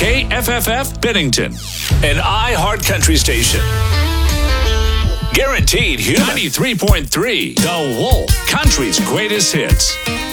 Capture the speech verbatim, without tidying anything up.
K F F F Bennington, an iHeart Country station. Guaranteed Human. ninety-three point three, The Wolf, country's greatest hits.